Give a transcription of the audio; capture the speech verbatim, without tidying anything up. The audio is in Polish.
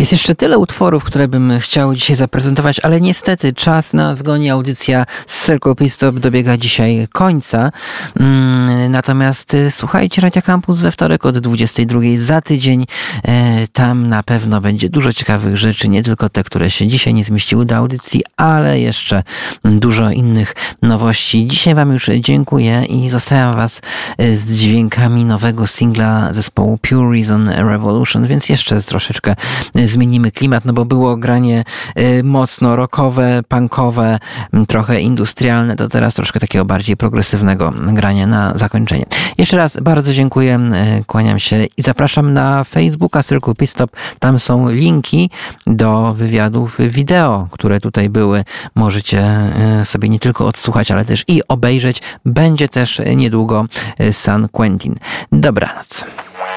Jest jeszcze tyle utworów, które bym chciał dzisiaj zaprezentować, ale niestety czas nas goni. Audycja z Circle Pit Stop dobiega dzisiaj końca. Natomiast słuchajcie Radia Campus we wtorek od dwudziestej drugiej za tydzień. Tam na pewno będzie dużo ciekawych rzeczy, nie tylko te, które się dzisiaj nie zmieściły do audycji, ale jeszcze dużo innych nowości. Dzisiaj wam już dziękuję i zostawiam was z dźwiękami nowego singla zespołu Pure Reason Revolution, więc jeszcze troszeczkę zmienimy klimat, no bo było granie mocno rockowe, punkowe, trochę industrialne, to teraz troszkę takiego bardziej progresywnego grania na zakończenie. Jeszcze raz bardzo dziękuję, kłaniam się i zapraszam na Facebooka Circle Pit Stop. Tam są linki do wywiadów wideo, które tutaj były. Możecie sobie nie tylko odsłuchać, ale też i obejrzeć. Będzie też niedługo San Quentin. Dobranoc.